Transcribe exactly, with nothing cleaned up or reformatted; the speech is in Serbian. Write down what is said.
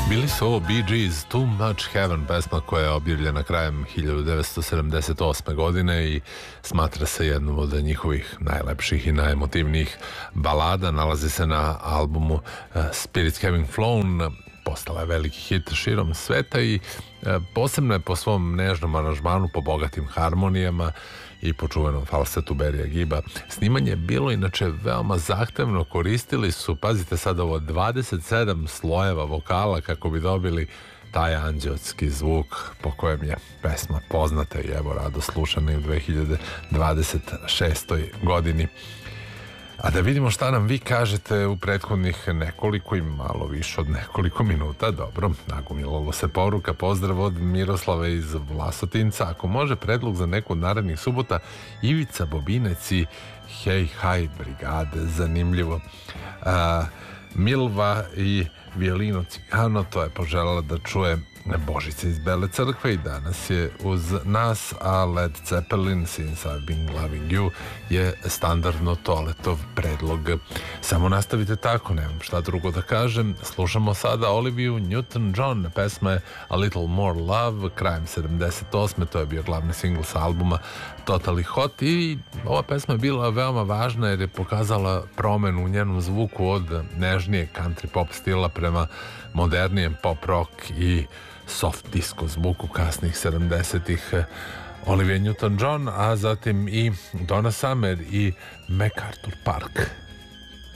Bili su ovo Bee Gees, Too Much Heaven, pesma koja je objavljena krajem hiljadu devetsto sedamdeset osme. godine i smatra se jednom od njihovih najlepših i najemotivnijih balada. Nalazi se na albumu uh, Spirits Having Flown. Postala je veliki hit širom sveta i uh, posebno je po svom nežnom aranžmanu, po bogatim harmonijama i po čuvenom falsetu Barrya Giba. Snimanje je bilo inače veoma zahtevno, koristili su, pazite sad ovo, dvadeset sedam slojeva vokala kako bi dobili taj anđelski zvuk po kojem je pesma poznata i evo rado slušana i u dve hiljade dvadeset šestoj. godini. A da vidimo šta nam vi kažete u prethodnih nekoliko i malo više od nekoliko minuta. Dobro, nagomilalo se poruka. Pozdrav od Miroslava iz Vlasotinca. Ako može predlog za neku od narednih subota, Ivica Bobinec i Hej Haj Brigade, zanimljivo. A, Milva i Violino Cigano, to je poželjela da čuje Božica iz Bele Crkve i danas je uz nas, a Led Zeppelin Since I've Been Loving You je standardno Toletov predlog. Samo nastavite tako, nemam šta drugo da kažem. Slušamo sada Oliviju Newton-John, pesma je A Little More Love, krajem sedamdeset osme. To je bio glavni singl sa albuma Totally Hot i ova pesma je bila veoma važna jer je pokazala promenu u njenom zvuku od nežnije country pop stila prema modernijem pop rock i soft disco zvuku kasnih sedamdesetih. Olivia Newton-John, a zatim i Donna Summer i MacArthur Park.